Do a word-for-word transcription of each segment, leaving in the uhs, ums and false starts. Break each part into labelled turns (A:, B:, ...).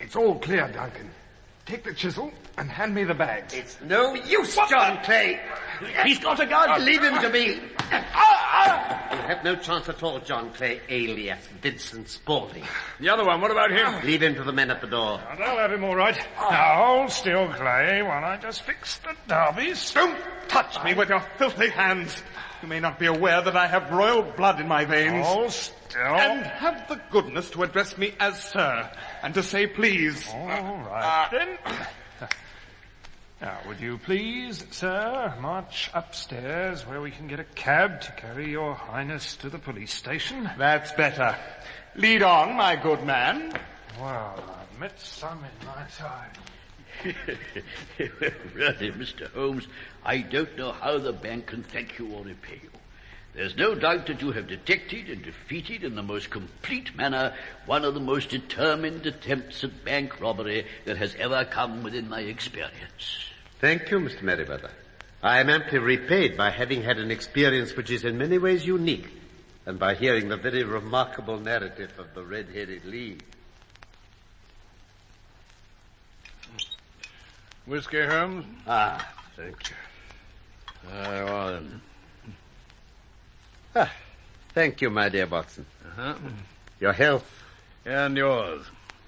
A: It's all clear, Duncan. Take the chisel and hand me the bags.
B: It's no use, what? John Clay.
C: He's got a gun.
B: Leave him to me. You have no chance at all, John Clay, alias Vincent Spaulding.
A: The other one, what about him?
B: Leave him to the men at the door.
A: And I'll have him all right. Now, hold still, Clay, while I just fix the derbies.
D: Don't touch me with your filthy hands. You may not be aware that I have royal blood in my veins.
A: Hold still.
D: And have the goodness to address me as sir, and to say please.
A: All right, uh, then. Now, would you please, sir, march upstairs where we can get a cab to carry your highness to the police station?
D: That's better. Lead on, my good man.
A: Well, I've met some in my time.
C: Really, Mister Holmes, I don't know how the bank can thank you or repay you. There's no doubt that you have detected and defeated in the most complete manner one of the most determined attempts at bank robbery that has ever come within my experience.
B: Thank you, Mister Merriweather. I am amply repaid by having had an experience which is in many ways unique, and by hearing the very remarkable narrative of the Red-Headed League.
E: Whiskey, Holmes?
B: Ah, thank you.
E: Very well, then.
B: Ah, thank you, my dear Watson.
E: Uh-huh.
B: Your health.
E: And yours.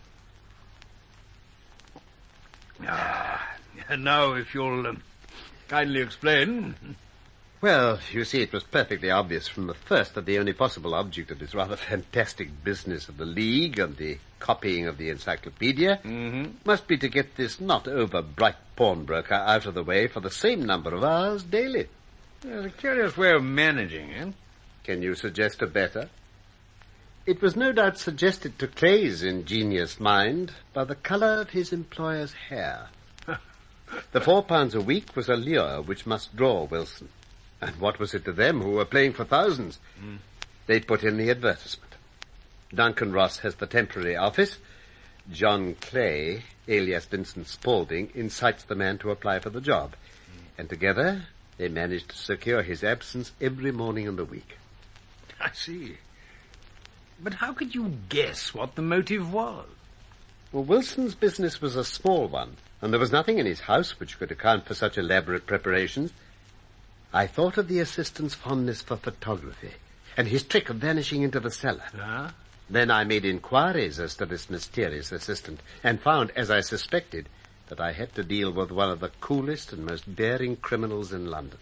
E: Ah, and now, if you'll uh, kindly explain.
B: Well, you see, it was perfectly obvious from the first that the only possible object of this rather fantastic business of the League and the copying of the encyclopedia
E: mm-hmm.
B: must be to get this not-over-bright pawnbroker out of the way for the same number of hours daily.
E: There's a curious way of managing it.
B: Can you suggest a better? It was no doubt suggested to Clay's ingenious mind by the colour of his employer's hair. The four pounds a week was a lure which must draw Wilson. And what was it to them who were playing for thousands? Mm. They put in the advertisement. Duncan Ross has the temporary office. John Clay, alias Vincent Spaulding, incites the man to apply for the job. Mm. And together, they managed to secure his absence every morning in the week.
E: I see. But how could you guess what the motive was?
B: Well, Wilson's business was a small one, and there was nothing in his house which could account for such elaborate preparations. I thought of the assistant's fondness for photography, and his trick of vanishing into the cellar.
E: Ah?
B: Then I made inquiries as to this mysterious assistant, and found, as I suspected, that I had to deal with one of the coolest and most daring criminals in London.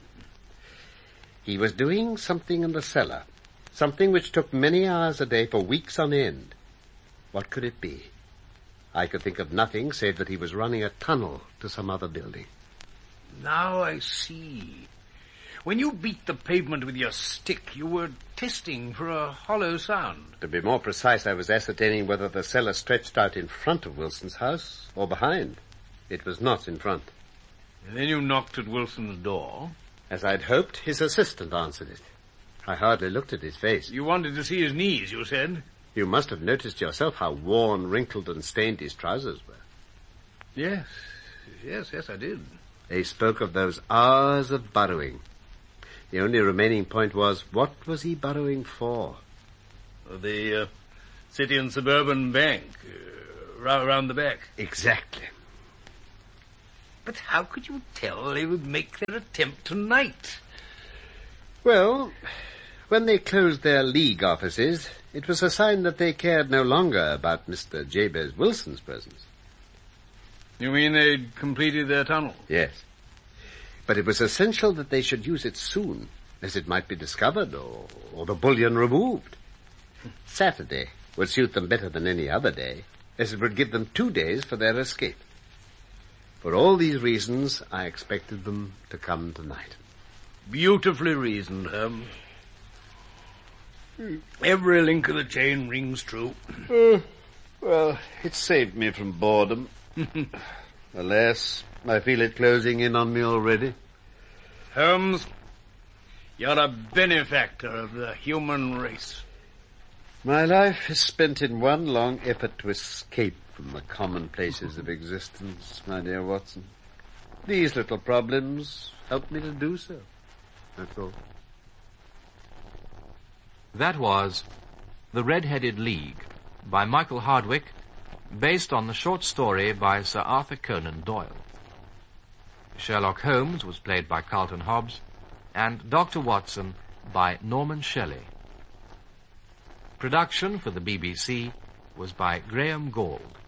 B: He was doing something in the cellar, something which took many hours a day for weeks on end. What could it be? I could think of nothing save that he was running a tunnel to some other building.
E: Now I see. When you beat the pavement with your stick, you were testing for a hollow sound.
B: To be more precise, I was ascertaining whether the cellar stretched out in front of Wilson's house or behind. It was not in front.
E: And then you knocked at Wilson's door.
B: As I'd hoped, his assistant answered it. I hardly looked at his face.
E: You wanted to see his knees, you said?
B: You must have noticed yourself how worn, wrinkled, and stained his trousers were.
E: Yes, yes, yes, I did.
B: They spoke of those hours of burrowing. The only remaining point was, what was he burrowing for?
E: The uh, City and Suburban Bank, uh, round the back.
B: Exactly.
E: But how could you tell they would make their attempt tonight?
B: Well, when they closed their League offices, it was a sign that they cared no longer about Mister Jabez Wilson's presence.
E: You mean they'd completed their tunnel?
B: Yes. But it was essential that they should use it soon, as it might be discovered or, or the bullion removed. Saturday would suit them better than any other day, as it would give them two days for their escape. For all these reasons, I expected them to come tonight.
E: Beautifully reasoned, Holmes. Every link of the chain rings true.
B: Uh, well, it saved me from boredom. Alas, I feel it closing in on me already.
E: Holmes, you're a benefactor of the human race.
B: My life is spent in one long effort to escape from the commonplaces of existence, my dear Watson. These little problems help me to do so. That's all.
F: That was The Red-Headed League by Michael Hardwick, based on the short story by Sir Arthur Conan Doyle. Sherlock Holmes was played by Carlton Hobbs, and Doctor Watson by Norman Shelley. Production for the B B C was by Graham Gall.